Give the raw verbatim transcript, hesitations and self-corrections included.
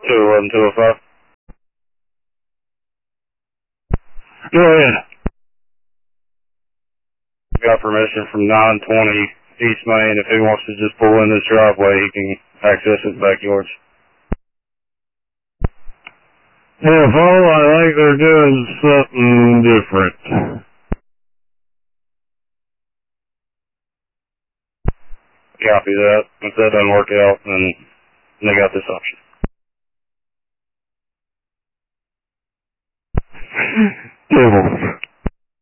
two eleven two oh five. Go ahead. Got permission from nine twenty East Main. If he wants to just pull in this driveway, he can access his backyards. Yeah, Paul, I think they're doing something different. Copy that. If that doesn't work out, then they got this option. Tables.